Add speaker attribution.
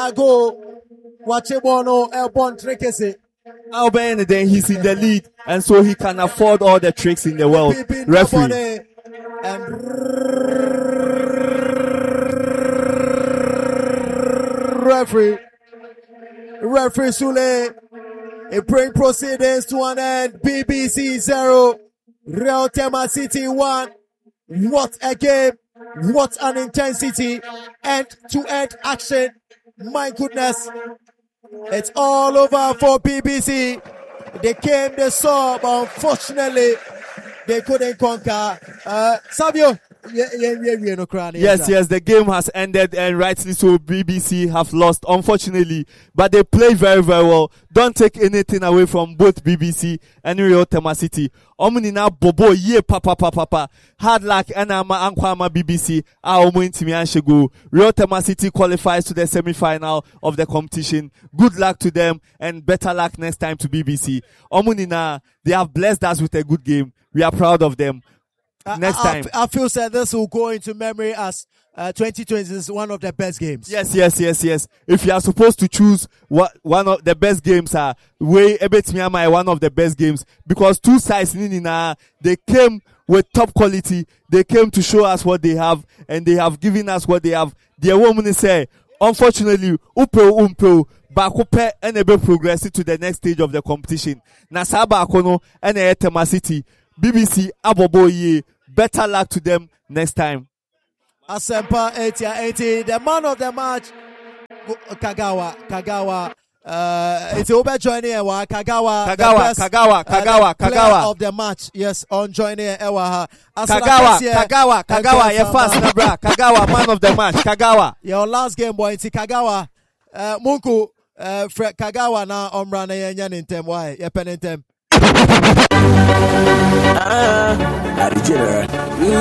Speaker 1: ago. Wachebono Elbon Trekese.
Speaker 2: Albert, then he's in the lead, and so he can afford all the tricks in the world. Referee.
Speaker 1: And referee Sule. It bring proceedings to an end. BBC 0, Real Tema City 1. What a game. What an intensity. End-to-end action. My goodness. It's all over for BBC. They came, they saw, but unfortunately, they couldn't conquer. Savio.
Speaker 2: Yes, the game has ended, and rightly so. BBC have lost, unfortunately, but they play very, very well. Don't take anything away from both BBC and Real Tema City. Omunina bobo ye papa. Hard luck and ankwama BBC. Real Tema City qualifies to the semi-final of the competition. Good luck to them, and better luck next time to BBC. Omunina, they have blessed us with a good game. We are proud of them. Next time,
Speaker 1: I feel that this will go into memory as 2020 is one of the best games.
Speaker 2: Yes. If you are supposed to choose what one of the best games are, way Ebetmiama one of the best games, because two sides they came with top quality. They came to show us what they have, and they have given us what they have. The woman say, unfortunately, Bakupe and ebe progress to the next stage of the competition. Nasaba Akono and Tema City. BBC Aboboye, better luck to them next time.
Speaker 1: Asempa 80, the man of the match, Kagawa. It's over joining Kagawa
Speaker 2: of
Speaker 1: the match. Yes, on joining Ewa.
Speaker 2: Kagawa, your first number. Kagawa, man of the match. Kagawa.
Speaker 1: Your last game boy, it's Kagawa. Munku, Kagawa na omrana yenyan intem. Why? Yepen intem.